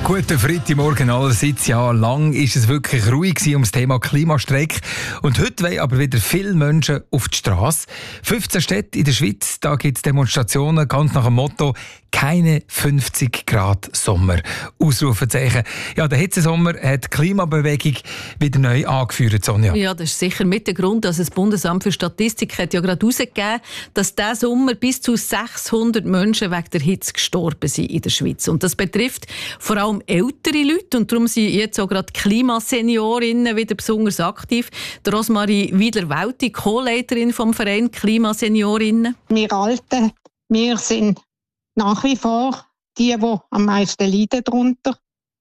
Guten Freitagmorgen allerseits. Ja, lang ist es wirklich ruhig ums Thema Klimastreik. Und heute wollen aber wieder viele Menschen auf die Straße. 15 Städte in der Schweiz, da gibt es Demonstrationen ganz nach dem Motto «Keine 50 Grad Sommer». Ausrufezeichen. Ja, der Hitzesommer hat die Klimabewegung wieder neu angeführt, Sonja. Ja, das ist sicher mit der Grund, dass das Bundesamt für Statistik hat ja gerade herausgegeben, dass diesen Sommer bis zu 600 Menschen wegen der Hitze gestorben sind in der Schweiz. Und das betrifft vor allem ältere Leute und darum sind jetzt auch gerade Klimaseniorinnen wieder besonders aktiv. Die Rosmarie Wiedler-Welti, Co-Leiterin vom Verein Klimaseniorinnen. Wir Alten, wir sind nach wie vor die am meisten leiden darunter.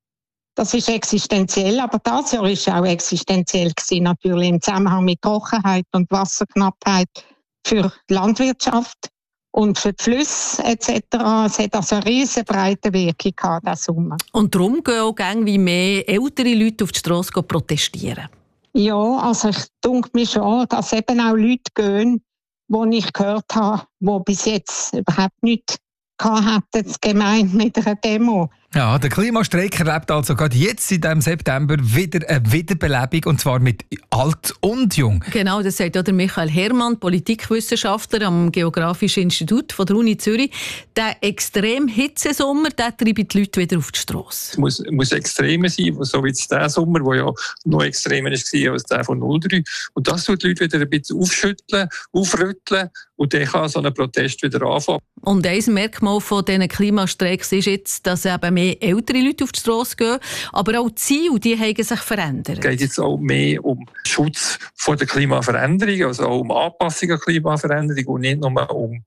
Das ist existenziell, aber das Jahr war auch existenziell gewesen, natürlich im Zusammenhang mit Trockenheit und Wasserknappheit für die Landwirtschaft und für die Flüsse etc. Es hat also eine riesen breite Wirkung gehabt, diesen Sommer. Und darum gehen auch wie mehr ältere Leute auf die Strasse protestieren? Ja, also ich denke mir schon, dass eben auch Leute gehen, die ich gehört habe, die bis jetzt überhaupt nichts hatten, gemeint mit einer Demo. Ja, der Klimastreik erlebt also gerade jetzt in diesem September wieder eine Wiederbelebung, und zwar mit alt und jung. Genau, das sagt ja der Michael Herrmann, Politikwissenschaftler am Geografischen Institut von der Uni Zürich. Der extrem Hitzesommer, der treibt die Leute wieder auf die Strasse. Es muss extremer sein, so wie jetzt der Sommer, der ja noch extremer war als der von 03. Und das tut die Leute wieder ein bisschen aufschütteln, aufrütteln, und dann kann so ein Protest wieder anfangen. Und ein Merkmal von diesen Klimastreiks ist jetzt, dass eben mehr ältere Leute auf die Strasse gehen, aber auch die Ziele, die haben sich verändert. Es geht jetzt auch mehr um Schutz vor der Klimaveränderung, also auch um Anpassung an Klimaveränderung und nicht nur um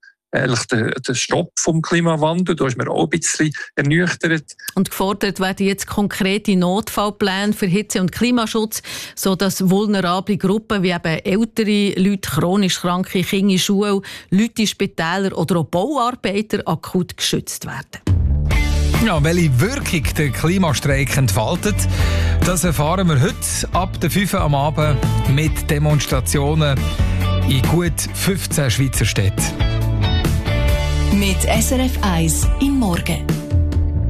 den Stopp vom Klimawandel. Da ist man auch ein bisschen ernüchtert. Und gefordert werden jetzt konkrete Notfallpläne für Hitze- und Klimaschutz, sodass vulnerable Gruppen wie eben ältere Leute, chronisch kranke Kinder in Schulen, Leute in Spitälern oder auch Bauarbeiter akut geschützt werden. Ja, welche Wirkung der Klimastreik entfaltet, das erfahren wir heute ab der 5 Uhr am Abend mit Demonstrationen in gut 15 Schweizer Städten. Mit SRF 1 im Morgen.